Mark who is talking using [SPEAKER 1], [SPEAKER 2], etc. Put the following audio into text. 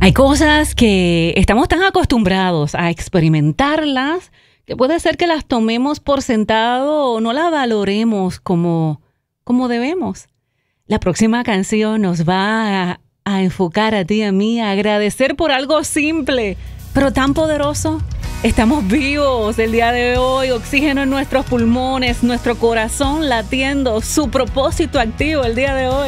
[SPEAKER 1] Hay cosas que estamos tan acostumbrados a experimentarlas que puede ser que las tomemos por sentado o no las valoremos como debemos. La próxima canción nos va a enfocar a ti y a mí a agradecer por algo simple, pero tan poderoso. Estamos vivos el día de hoy, oxígeno en nuestros pulmones, nuestro corazón latiendo, su propósito activo el día de hoy.